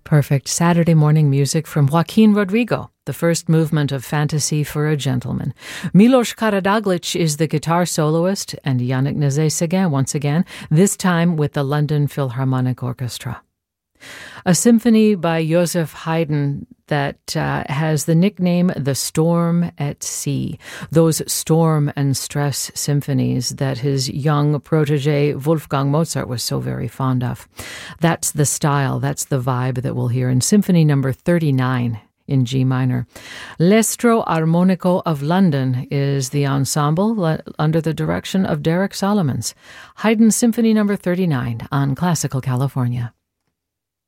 Perfect Saturday morning music from Joaquin Rodrigo, the first movement of Fantasy for a Gentleman. Milos Karadzic is the guitar soloist, and Yannick Nézet-Séguin once again, this time with the London Philharmonic Orchestra. A symphony by Joseph Haydn that has the nickname The Storm at Sea, those storm and stress symphonies that his young protege Wolfgang Mozart was so very fond of. That's the style, that's the vibe that we'll hear in Symphony number 39 in G minor. L'Estro Armonico of London is the ensemble under the direction of Derek Solomons. Haydn Symphony number 39 on Classical California.